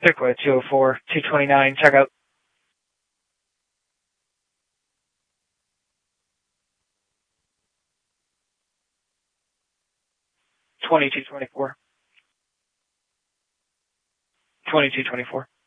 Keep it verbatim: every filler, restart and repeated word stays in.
Pickwood, two oh four, two twenty-nine, check out. twenty-two twenty-four. twenty-two twenty-four.